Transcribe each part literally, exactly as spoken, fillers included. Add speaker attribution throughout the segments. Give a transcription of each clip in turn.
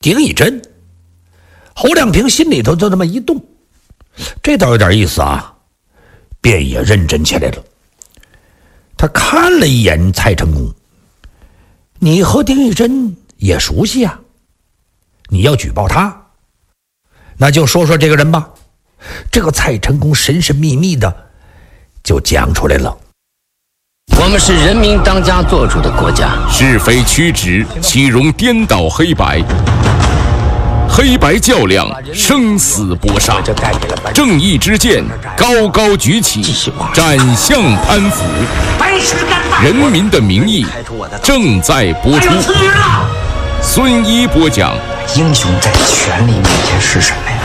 Speaker 1: 丁义珍。侯亮平心里头就这么一动，这倒有点意思啊，便也认真起来了。他看了一眼蔡成功，你和丁义珍也熟悉啊，你要举报他，那就说说这个人吧。这个蔡成功神神秘秘的就讲出来了。
Speaker 2: 我们是人民当家作主的国家，
Speaker 3: 是非曲直，岂容颠倒黑白？黑白较量，生死搏杀，正义之剑高高举起，斩向潘福。人民的名义正在播出。孙一播讲：
Speaker 2: 英雄在权力面前是什么呀？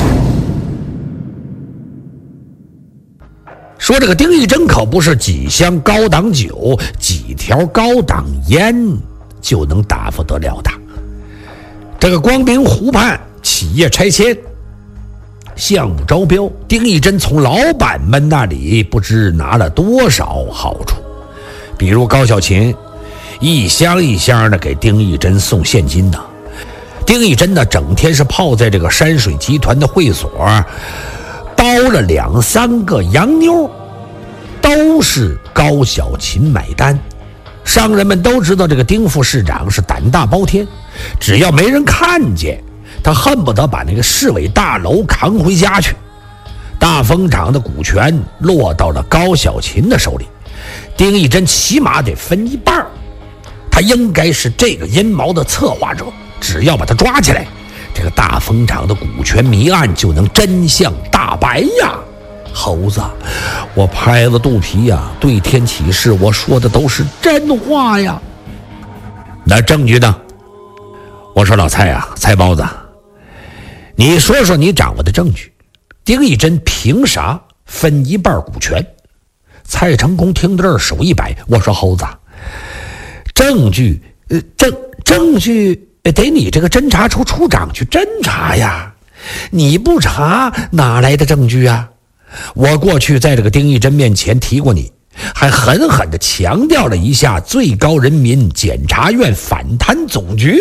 Speaker 1: 说这个丁义珍可不是几箱高档酒、几条高档烟就能打发得了的。这个光明湖畔企业拆迁项目招标，丁义珍从老板们那里不知拿了多少好处，比如高小琴一箱一箱的给丁义珍送现金呢。丁义珍呢，整天是泡在这个山水集团的会所，包了两三个洋妞，都是高小琴买单。商人们都知道这个丁副市长是胆大包天，只要没人看见，他恨不得把那个市委大楼扛回家去。大风厂的股权落到了高小琴的手里，丁义珍起码得分一半，他应该是这个阴谋的策划者。只要把他抓起来，这个大风厂的股权谜案就能真相大白呀！猴子，我拍了肚皮呀，对天起誓，我说的都是真话呀。那证据呢？我说老蔡啊，蔡包子，你说说你掌握的证据，丁义珍凭啥分一半股权？蔡成功听到这儿手一摆，我说猴子，证据，呃，证证据得你这个侦查处处长去侦查呀，你不查哪来的证据啊？我过去在这个丁义珍面前提过你，还狠狠地强调了一下最高人民检察院反贪总局。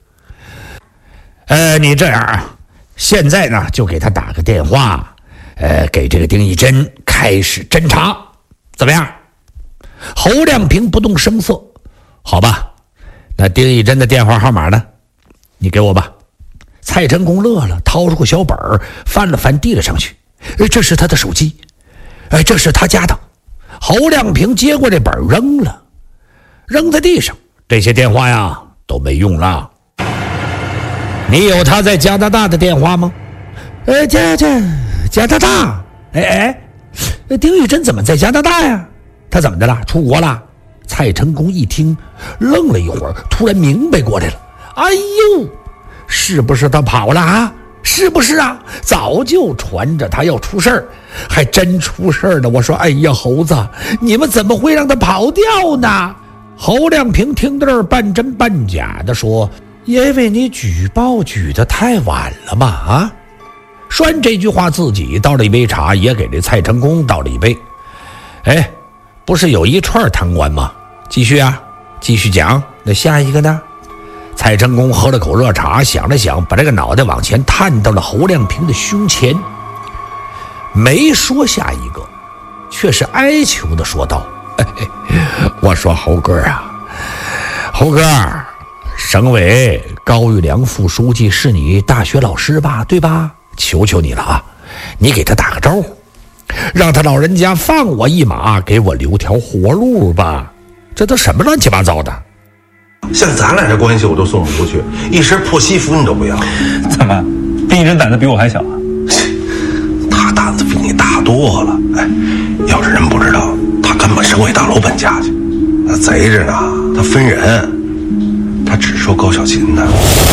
Speaker 1: 呃，你这样啊，现在呢就给他打个电话，呃，给这个丁义珍开始侦查，怎么样？侯亮平不动声色，好吧，那丁义珍的电话号码呢？你给我吧。蔡成功乐了，掏出个小本儿，翻了翻，递了上去。这是他的手机，哎，这是他家的。侯亮平接过这本扔了，扔在地上。这些电话呀都没用了。你有他在加拿大的电话吗？呃，这这加拿大，哎哎，丁义珍怎么在加拿大呀？他怎么的了？出国了？蔡成功一听，愣了一会儿，突然明白过来了。哎呦，是不是他跑了啊？是不是啊？早就传着他要出事儿，还真出事儿了。我说，哎呀，猴子，你们怎么会让他跑掉呢？侯亮平听到这儿，半真半假的说，因为你举报举得太晚了嘛。啊，说完这句话，自己倒了一杯茶，也给这蔡成功倒了一杯。哎，不是有一串贪官吗？继续啊，继续讲。那下一个呢？蔡成功喝了口热茶，想了想，把这个脑袋往前探到了侯亮平的胸前，没说下一个，却是哀求的说道：“哎，我说侯哥啊，侯哥，省委高玉良副书记是你大学老师吧？对吧？求求你了啊，你给他打个招呼，让他老人家放我一马，给我留条活路吧。这都什么乱七八糟的！”
Speaker 4: 像咱俩这关系我都送不出去，一身破西服你都不要。
Speaker 5: 怎么，丁义珍胆子比我还小啊？
Speaker 4: 他胆子比你大多了。哎，要是人不知道，他根本省委大楼奔家去，那贼着呢。他分人，他只说高小琴呢。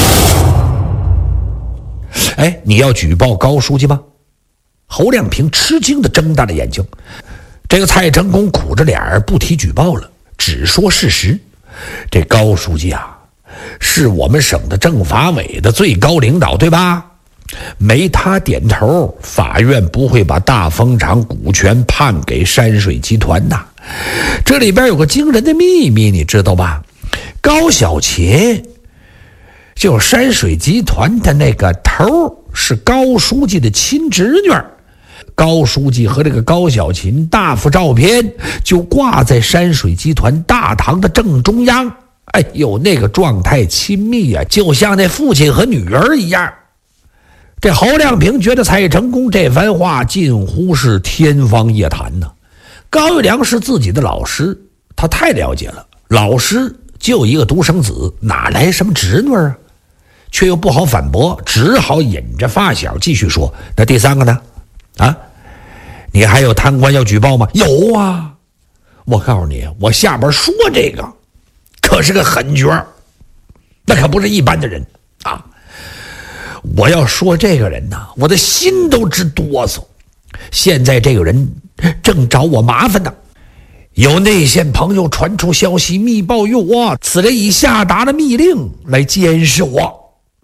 Speaker 1: 哎，你要举报高书记吗？侯亮平吃惊地睁大了眼睛。这个蔡成功苦着脸儿不提举报了，只说事实。这高书记啊，是我们省的政法委的最高领导，对吧？没他点头，法院不会把大风厂股权判给山水集团的。这里边有个惊人的秘密，你知道吧？高小琴就山水集团的那个头是高书记的亲侄女，高书记和这个高小琴大幅照片就挂在山水集团大堂的正中央。哎呦，那个状态亲密啊，就像那父亲和女儿一样。这侯亮平觉得蔡成功这番话近乎是天方夜谭呢。高育良是自己的老师，他太了解了，老师就一个独生子，哪来什么侄女啊？却又不好反驳，只好引着发小继续说：那第三个呢？啊，你还有贪官要举报吗？有啊，我告诉你，我下边说这个可是个狠角，那可不是一般的人啊！我要说这个人呢，我的心都直哆嗦。现在这个人正找我麻烦呢，有内线朋友传出消息，密报于我，此人已下达了密令来监视我。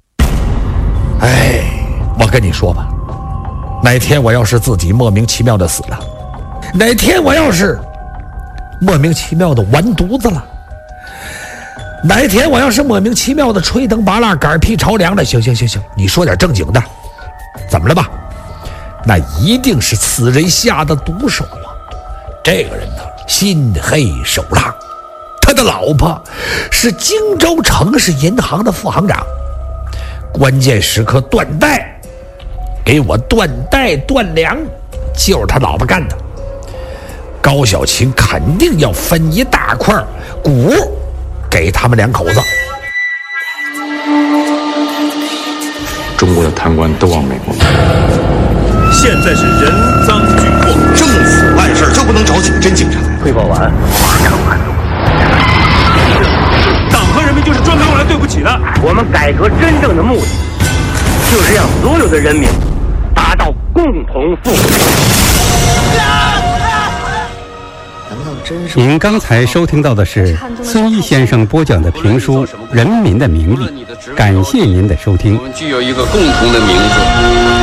Speaker 1: 哎，我跟你说吧，哪天我要是自己莫名其妙的死了，哪天我要是莫名其妙的完犊子了，哪天我要是莫名其妙的吹灯拔蜡嗝屁朝凉了，行行行行，你说点正经的，怎么了吧？那一定是此人下的毒手啊！这个人呢，心黑手辣，他的老婆是荆州城市银行的副行长，关键时刻断贷，给我断贷断粮，就是他老婆干的。高小琴肯定要分一大块股给他们两口子。
Speaker 6: 中国的贪官都往美国跑，
Speaker 5: 现在是人赃俱获，
Speaker 4: 政府办事就不能找几个真警察？
Speaker 2: 汇报完，
Speaker 5: 党和人民就是专门用来对不起的。
Speaker 2: 我们改革真正的目的，就是让所有的人民达到共同富裕。
Speaker 7: 您刚才收听到的是孙一先生播讲的评书《人民的名利》，感谢您的收听。
Speaker 3: 我们具有一个共同的名字。